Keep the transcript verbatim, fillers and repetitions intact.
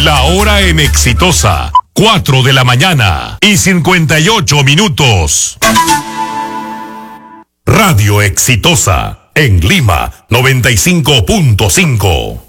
La hora en Exitosa, cuatro de la mañana y cincuenta y ocho minutos. Radio Exitosa, en Lima, noventa y cinco punto cinco.